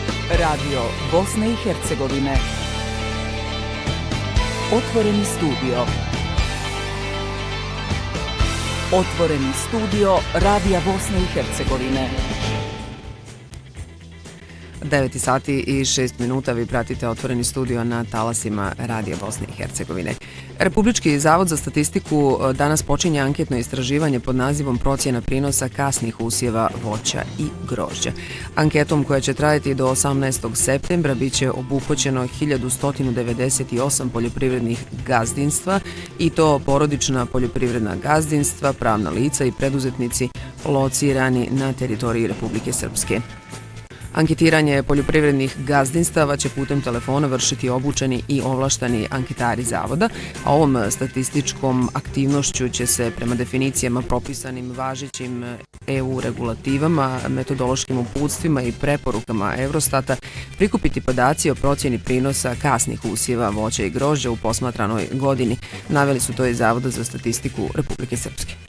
Radio Bosne i Hercegovine. Otvoreni studio. Otvoreni studio Radija Bosne i Hercegovine. 9 sati i 6 minuta vi pratite Otvoreni studio na talasima Radija Bosne i Hercegovine. Republički zavod za statistiku danas počinje anketno istraživanje pod nazivom Procjena prinosa kasnih usjeva voća i grožđa. Anketom koja će trajati do 18. septembra biće obuhvaćeno 1198 poljoprivrednih gazdinstva i to porodična poljoprivredna gazdinstva, pravna lica i preduzetnici locirani na teritoriji Republike Srpske. Anketiranje poljoprivrednih gazdinstava će putem telefona vršiti obučeni i ovlašteni anketari zavoda, a ovom statističkom aktivnošću će se prema definicijama propisanim važećim EU regulativama, metodološkim uputstvima i preporukama Eurostata prikupiti podaci o procjeni prinosa kasnih usjeva voća i grožđa u posmatranoj godini. Naveli su to iz Zavoda za statistiku Republike Srpske.